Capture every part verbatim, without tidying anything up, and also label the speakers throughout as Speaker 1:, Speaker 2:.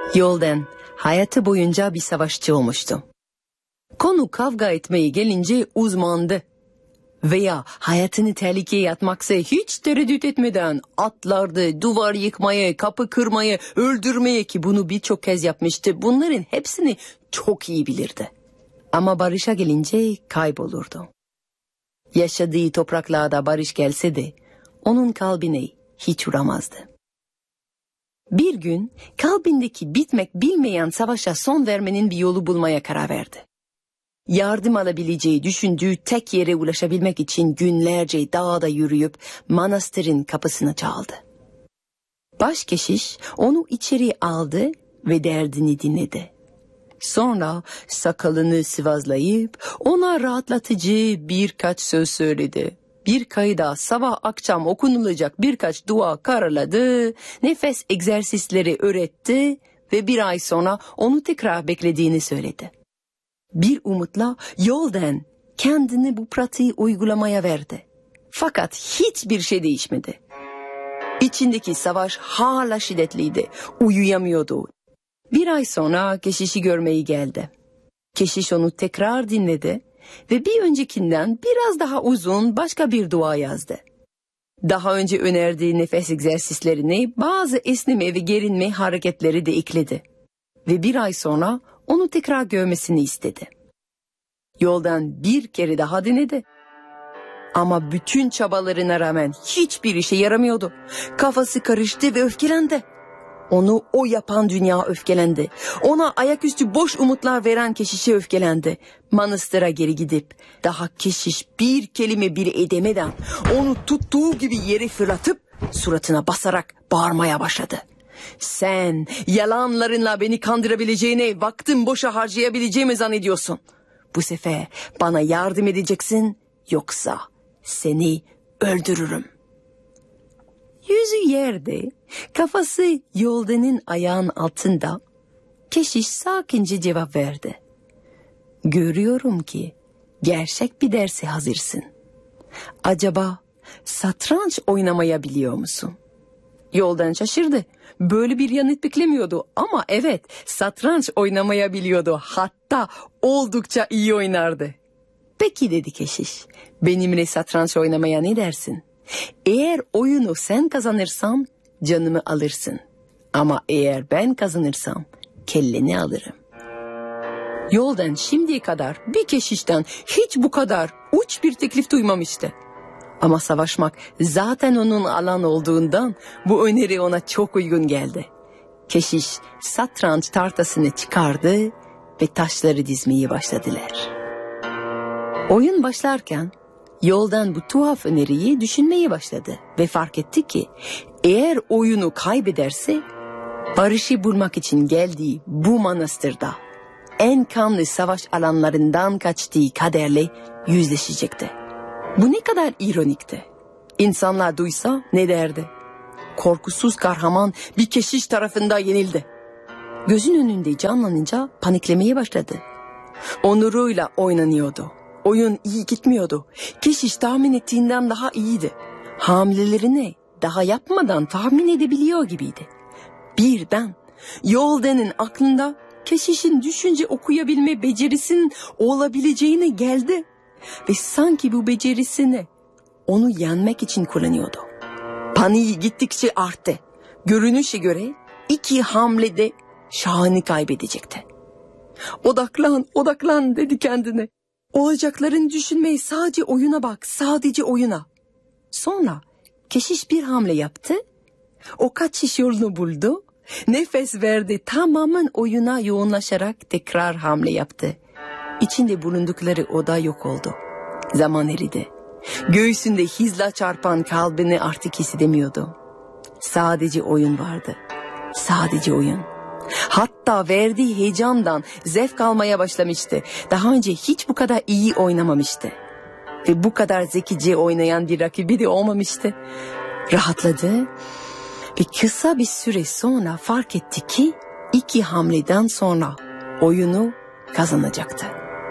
Speaker 1: Yoldan hayatı boyunca bir savaşçı olmuştu. Konu kavga etmeye gelince uzmandı. Veya hayatını tehlikeye atmaksa hiç tereddüt etmeden atlardı, duvar yıkmaya, kapı kırmaya, öldürmeye, ki bunu birçok kez yapmıştı. Bunların hepsini çok iyi bilirdi. Ama barışa gelince kaybolurdu. Yaşadığı topraklarda barış gelse de onun kalbine hiç uğramazdı. Bir gün kalbindeki bitmek bilmeyen savaşa son vermenin bir yolu bulmaya karar verdi. Yardım alabileceği düşündüğü tek yere ulaşabilmek için günlerce dağda yürüyüp manastırın kapısını çaldı. Başkeşiş onu içeri aldı ve derdini dinledi. Sonra sakalını sıvazlayıp ona rahatlatıcı birkaç söz söyledi. Bir kayda sabah akşam okunulacak birkaç dua karaladı, nefes egzersizleri öğretti ve bir ay sonra onu tekrar beklediğini söyledi. Bir umutla yoldan kendini bu pratiği uygulamaya verdi. Fakat hiçbir şey değişmedi. İçindeki savaş hala şiddetliydi, uyuyamıyordu. Bir ay sonra keşişi görmeyi geldi. Keşiş onu tekrar dinledi ve bir öncekinden biraz daha uzun başka bir dua yazdı. Daha önce önerdiği nefes egzersizlerine bazı esneme ve gerinme hareketleri de ekledi. Ve bir ay sonra onu tekrar görmesini istedi. Yoldan bir kere daha denedi. Ama bütün çabalarına rağmen hiçbir işe yaramıyordu. Kafası karıştı ve öfkelendi. Onu o yapan dünya öfkelendi. Ona ayaküstü boş umutlar veren keşişe öfkelendi. Manastıra geri gidip daha keşiş bir kelime bile edemeden onu tuttuğu gibi yere fırlatıp suratına basarak bağırmaya başladı. Sen yalanlarınla beni kandırabileceğine, vaktin boşa harcayabileceğimi zannediyorsun. Bu sefer bana yardım edeceksin, yoksa seni öldürürüm. Yüzü yerde, kafası yoldanın ayağın altında, keşiş sakince cevap verdi. Görüyorum ki gerçek bir derse hazırsın. Acaba satranç oynamaya biliyor musun? Yoldan şaşırdı. Böyle bir yanıt beklemiyordu ama evet, satranç oynamaya biliyordu. Hatta oldukça iyi oynardı. Peki dedi keşiş, benimle satranç oynamaya ne dersin? Eğer oyunu sen kazanırsan canımı alırsın. Ama eğer ben kazanırsam kelleni alırım. Yoldan şimdiye kadar bir keşişten hiç bu kadar uç bir teklif duymamıştı. Ama savaşmak zaten onun alan olduğundan bu öneri ona çok uygun geldi. Keşiş satranç tahtasını çıkardı ve taşları dizmeye başladılar. Oyun başlarken yoldan bu tuhaf öneriyi düşünmeye başladı ve fark etti ki eğer oyunu kaybederse barışı bulmak için geldiği bu manastırda en kanlı savaş alanlarından kaçtığı kaderle yüzleşecekti. Bu ne kadar ironikti. İnsanlar duysa ne derdi? Korkusuz kahraman bir keşiş tarafından yenildi. Gözün önünde canlanınca paniklemeye başladı. Onuruyla oynanıyordu. Oyun iyi gitmiyordu. Keşiş tahmin ettiğinden daha iyiydi. Hamlelerini daha yapmadan tahmin edebiliyor gibiydi. Birden Yoldan'ın aklında keşişin düşünce okuyabilme becerisinin olabileceğine geldi. Ve sanki bu becerisini onu yenmek için kullanıyordu. Paniği gittikçe arttı. Görünüşe göre iki hamlede şahını kaybedecekti. Odaklan, odaklan dedi kendine. Olacakların düşünmeyi, sadece oyuna bak, sadece oyuna. Sonra keşiş bir hamle yaptı. O kaçış yolunu buldu. Nefes verdi, tamamen oyuna yoğunlaşarak tekrar hamle yaptı. İçinde bulundukları oda yok oldu. Zaman eridi. Göğsünde hızla çarpan kalbini artık hissedemiyordu. Sadece oyun vardı. Sadece oyun. Hatta verdiği heyecandan zevk almaya başlamıştı. Daha önce hiç bu kadar iyi oynamamıştı. Ve bu kadar zekice oynayan bir rakibi de olmamıştı. Rahatladı ve kısa bir süre sonra fark etti ki iki hamleden sonra oyunu kazanacaktı.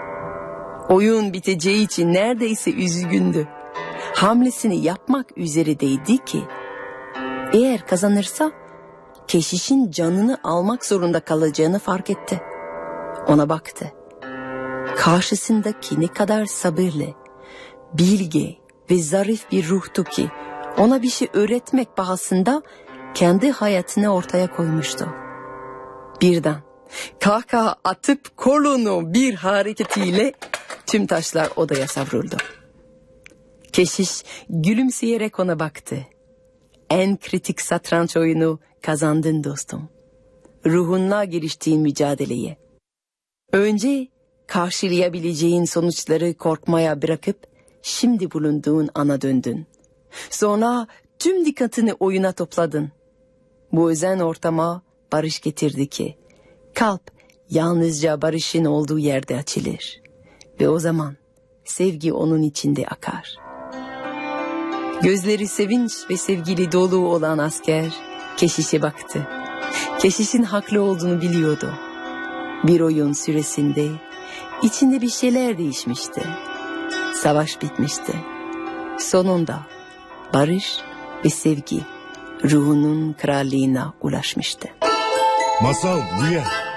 Speaker 1: Oyun biteceği için neredeyse üzgündü. Hamlesini yapmak üzeredeydi ki eğer kazanırsa keşişin canını almak zorunda kalacağını fark etti. Ona baktı. Karşısındaki ne kadar sabırlı, bilge ve zarif bir ruhtu ki ona bir şey öğretmek pahasında kendi hayatını ortaya koymuştu. Birden kahkaha atıp kolunu bir hareketiyle tüm taşlar odaya savruldu. Keşiş gülümseyerek ona baktı. En kritik satranç oyunu kazandın dostum. Ruhunla giriştiğin mücadeleye. Önce karşılayabileceğin sonuçları korkmaya bırakıp şimdi bulunduğun ana döndün. Sonra tüm dikkatini oyuna topladın. Bu özen ortama barış getirdi ki kalp yalnızca barışın olduğu yerde açılır. Ve o zaman sevgi onun içinde akar. Gözleri sevinç ve sevgili dolu olan asker keşişe baktı. Keşişin haklı olduğunu biliyordu. Bir oyun süresinde içinde bir şeyler değişmişti. Savaş bitmişti. Sonunda barış ve sevgi ruhunun krallığına ulaşmıştı.
Speaker 2: Masal Rüya.